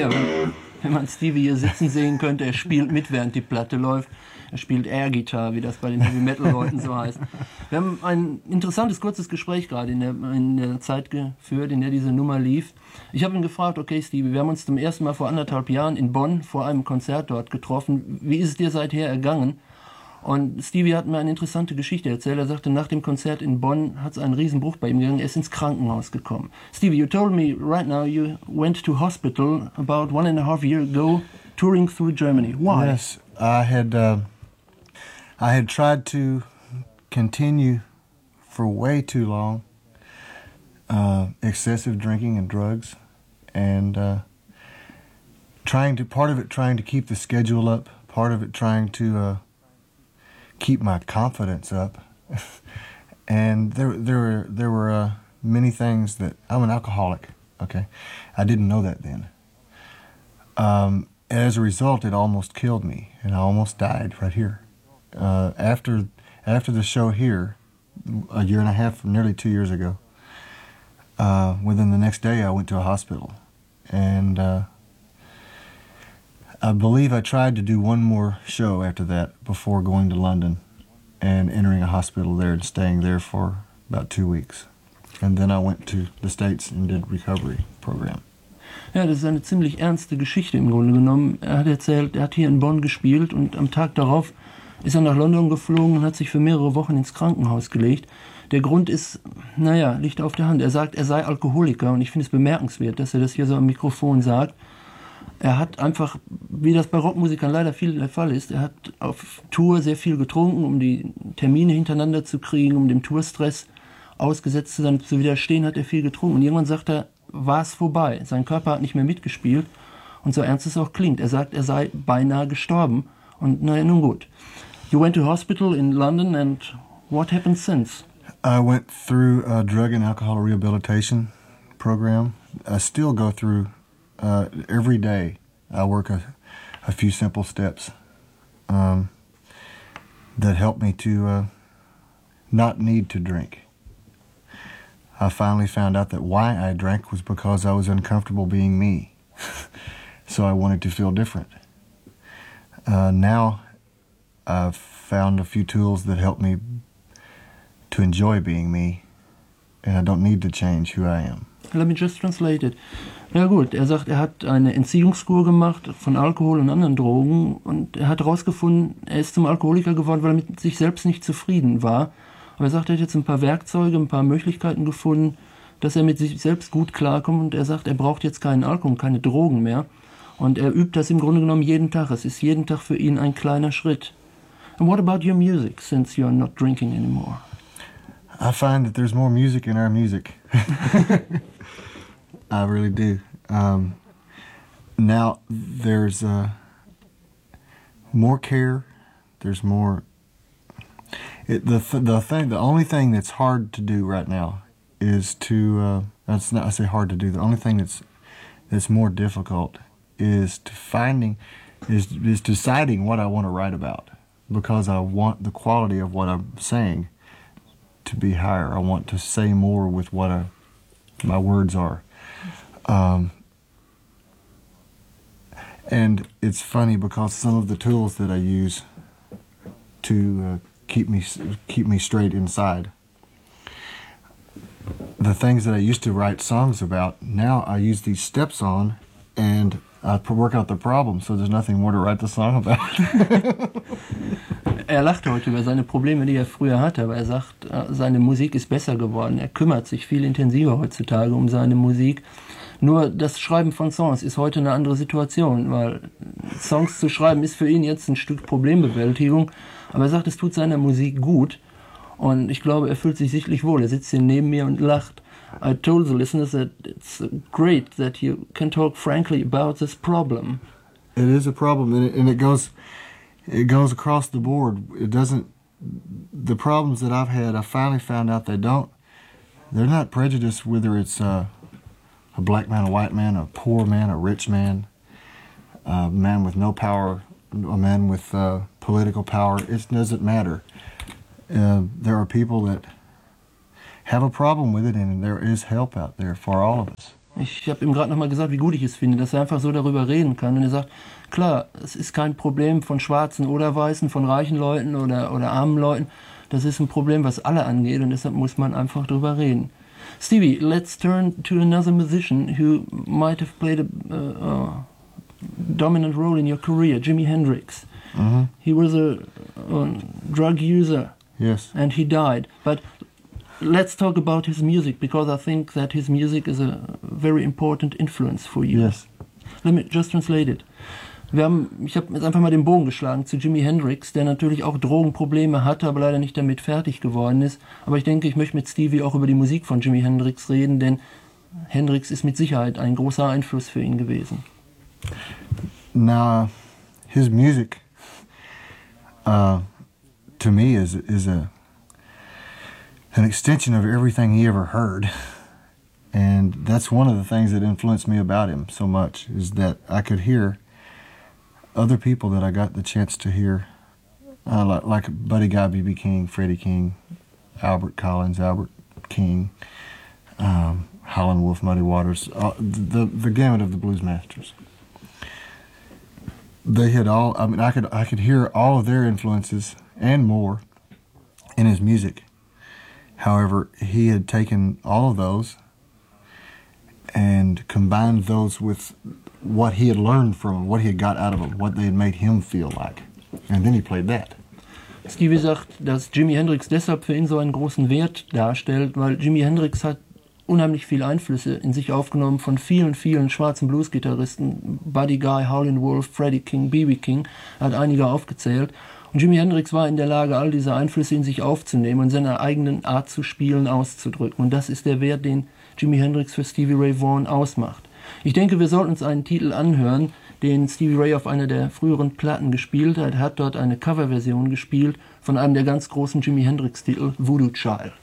Ja, wenn man Stevie hier sitzen sehen könnte, er spielt mit, während die Platte läuft. Er spielt Air-Gitarre, wie das bei den Heavy-Metal-Leuten so heißt. Wir haben ein interessantes, kurzes Gespräch gerade in der Zeit geführt, in der diese Nummer lief. Ich habe ihn gefragt, okay Stevie, wir haben uns zum ersten Mal vor 1,5 Jahren in Bonn vor einem Konzert dort getroffen. Wie ist es dir seither ergangen? Und Stevie hat mir eine interessante Geschichte erzählt. Er sagte, nach dem Konzert in Bonn hat es einen Riesenbruch bei ihm gegangen. Er ist ins Krankenhaus gekommen. Stevie, you told me right now you went to hospital about 1.5 years ago, touring through Germany. Why? Yes, I had tried to continue for way too long, excessive drinking and drugs, and part of it trying to keep the schedule up, part of it trying to keep my confidence up, and there were many things that I'm an alcoholic. Okay, I didn't know that then. As a result, it almost killed me, and I almost died right here. After the show here, 1.5 years, nearly 2 years ago, within the next day I went to a hospital, and I believe I tried to do one more show after that before going to London and entering a hospital there and staying there for about 2 weeks. And then I went to the States and did recovery program. Ja, das ist eine ziemlich ernste Geschichte im Grunde genommen. Er hat erzählt, er hat hier in Bonn gespielt und am Tag darauf ist er nach London geflogen und hat sich für mehrere Wochen ins Krankenhaus gelegt. Der Grund ist, liegt auf der Hand. Er sagt, er sei Alkoholiker und ich finde es bemerkenswert, dass er das hier so am Mikrofon sagt. Er hat einfach, wie das bei Rockmusikern leider viel der Fall ist, er hat auf Tour sehr viel getrunken, um die Termine hintereinander zu kriegen, um dem Tourstress ausgesetzt zu sein, zu widerstehen, hat er viel getrunken. Und irgendwann sagt er, war es vorbei. Sein Körper hat nicht mehr mitgespielt. Und so ernst es auch klingt. Er sagt, er sei beinahe gestorben. Und nun gut. You went to hospital in London and what happened since? I went through a drug and alcohol rehabilitation program. I still go through every day. I work a few simple steps that help me to not need to drink. I finally found out that why I drank was because I was uncomfortable being me. So I wanted to feel different. Now I've found a few tools that help me to enjoy being me, and I don't need to change who I am. Let me just translate it. Ja gut, er sagt, er hat eine Entziehungskur gemacht von Alkohol und anderen Drogen und er hat herausgefunden, er ist zum Alkoholiker geworden, weil er mit sich selbst nicht zufrieden war. Aber er sagt, er hat jetzt ein paar Werkzeuge, ein paar Möglichkeiten gefunden, dass er mit sich selbst gut klarkommt und er sagt, er braucht jetzt keinen Alkohol, keine Drogen mehr. Und er übt das im Grunde genommen jeden Tag. Es ist jeden Tag für ihn ein kleiner Schritt. And what about your music, since you're not drinking anymore? I find that there's more music in our music. I really do. Now there's more care. There's more. The only thing that's hard to do right now is to. I say hard to do. The only thing that's more difficult is deciding what I want to write about, because I want the quality of what I'm saying to be higher. I want to say more with what my words are. And it's funny because some of the tools that I use to keep me straight inside, the things that I used to write songs about, now I use these steps on, and I work out the problem, so there's nothing more to write the song about. Er lacht heute über seine Probleme, die er früher hatte, aber er sagt, seine Musik ist besser geworden. Er kümmert sich viel intensiver heutzutage um seine Musik. Nur das Schreiben von Songs ist heute eine andere Situation, weil Songs zu schreiben ist für ihn jetzt ein Stück Problembewältigung. Aber er sagt, es tut seiner Musik gut und ich glaube, er fühlt sich sichtlich wohl. Er sitzt hier neben mir und lacht. I told the listeners that it's great that you can talk frankly about this problem. It is a problem, and it goes across the board. It doesn't. The problems that I've had, I finally found out they're not prejudiced whether it's a black man, a white man, a poor man, a rich man, a man with no power, a man with political power. It doesn't matter. There are people that have a problem with it, and there is help out there for all of us. Ich habe ihm gerade nochmal gesagt, wie gut ich es finde, dass er einfach so darüber reden kann. Und er sagt, klar, es ist kein Problem von Schwarzen oder Weißen, von reichen Leuten oder armen Leuten. Das ist ein Problem, was alle angeht und deshalb muss man einfach drüber reden. Stevie, let's turn to another musician who might have played a dominant role in your career, Jimi Hendrix. Mm-hmm. He was a drug user. Yes. And he died. But let's talk about his music, because I think that his music is a very important influence for you. Yes. Let me just translate it. Ich habe jetzt einfach mal den Bogen geschlagen zu Jimi Hendrix, der natürlich auch Drogenprobleme hatte, aber leider nicht damit fertig geworden ist. Aber ich denke, ich möchte mit Stevie auch über die Musik von Jimi Hendrix reden, denn Hendrix ist mit Sicherheit ein großer Einfluss für ihn gewesen. Now, his music, to me, is an extension of everything he ever heard. And that's one of the things that influenced me about him so much, is that I could hear other people that I got the chance to hear, like Buddy Guy, B.B. King, Freddie King, Albert Collins, Albert King, Howlin' Wolf, Muddy Waters, the gamut of the blues masters. They had all, I mean, I could hear all of their influences and more in his music. However, he had taken all of those and combined those with what he had learned from them, what he had got out of them, what they had made him feel like. And then he played that. Stevie sagt, dass Jimi Hendrix deshalb für ihn so einen großen Wert darstellt, weil Jimi Hendrix hat unheimlich viele Einflüsse in sich aufgenommen von vielen, vielen schwarzen Blues-Gitarristen. Buddy Guy, Howlin' Wolf, Freddie King, B.B. King, er hat einige aufgezählt. Und Jimi Hendrix war in der Lage, all diese Einflüsse in sich aufzunehmen und seine eigenen Art zu spielen auszudrücken. Und das ist der Wert, den Jimi Hendrix für Stevie Ray Vaughan ausmacht. Ich denke, wir sollten uns einen Titel anhören, den Stevie Ray auf einer der früheren Platten gespielt hat. Er hat dort eine Coverversion gespielt von einem der ganz großen Jimi Hendrix-Titel, Voodoo Child.